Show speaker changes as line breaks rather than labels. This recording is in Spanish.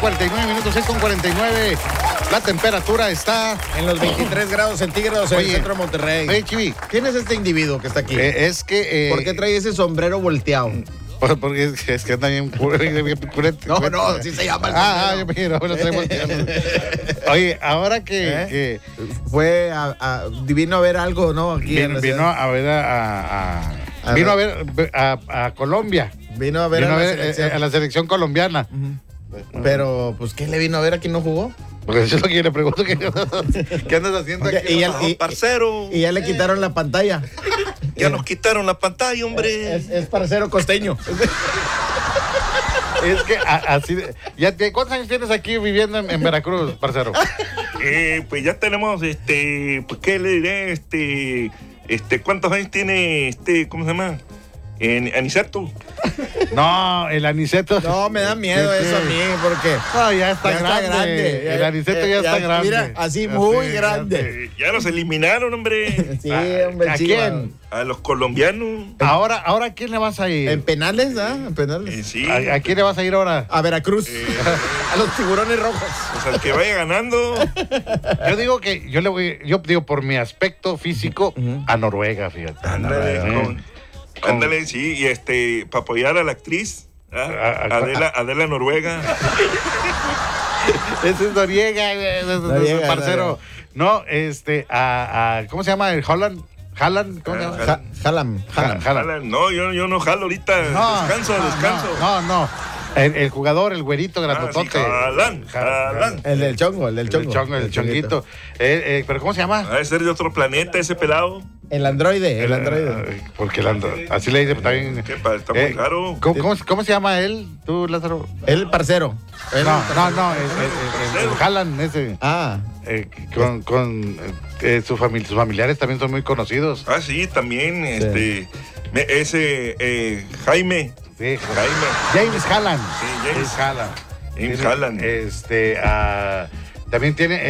49 minutos, 6:49. La temperatura está
en los 23 grados centígrados en el centro de Monterrey.
Oye, Chivi.
¿Quién es este individuo que está aquí?
Es que...
¿Por qué trae ese sombrero volteado?
Porque es que anda bien curete.
No, así se llama el sombrero.
Yo me quiero, lo estoy volteando. Oye, ahora que
fue vino a ver algo, ¿no? Aquí
vino a ver vino a ver a Colombia.
Vino a ver
a la selección colombiana.
Uh-huh. Pero, pues, ¿qué le vino a ver a quien no jugó?
Porque eso es lo que yo le pregunto. ¿Qué andas haciendo aquí?
Parcero.
Y ya le quitaron la pantalla.
Ya nos quitaron la pantalla, hombre.
Es parcero costeño.
Es que así... ¿Cuántos años tienes aquí viviendo en Veracruz, parcero?
Pues ya tenemos, pues, ¿qué le diré? ¿Cuántos años tiene, ¿cómo se llama? Aniceto.
No, el Aniceto.
No, me da miedo eso a mí, porque.
No, ya está grande. El Aniceto ya está grande.
Mira, así muy grande.
Ya nos eliminaron, hombre.
Sí, hombre.
¿A quién?
A los colombianos.
Ahora, ¿a quién le vas a ir?
En penales, ¿ah? En penales.
Sí.
¿A quién le vas a ir ahora?
A Veracruz. A los Tiburones Rojos.
Pues al que vaya ganando.
Yo digo que yo digo por mi aspecto físico a Noruega, fíjate.
Ándale, sí, y para apoyar a la actriz, Adela Noruega.
Ese es Noriega, parcero. No, ¿cómo se llama? ¿El Holland? ¿Haaland? ¿Cómo se llama?
Haaland.
No, yo no jalo ahorita. Descanso.
No. El jugador, el güerito gratotote.
Sí, Haaland.
El del chongo.
El chonguito. ¿Pero cómo se llama?
Debe ser de otro planeta ese pelado.
El androide.
Porque así le dice también.
Está muy raro.
¿Cómo se llama él, tú, Lázaro?
El parcero.
El Haaland ese. Con sus familiares también son muy conocidos.
Ah, sí, también. Jaime.
Sí, James Haaland.
Sí, James Haaland.
También tiene